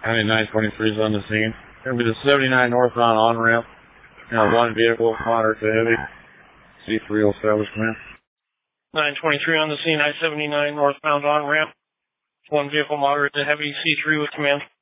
County 923 is on the scene. Going to be the 79 northbound on-ramp. One vehicle, moderate to heavy. C3 established, command. 923 on the scene, I-79 northbound on-ramp. One vehicle, moderate to heavy, C3 with command.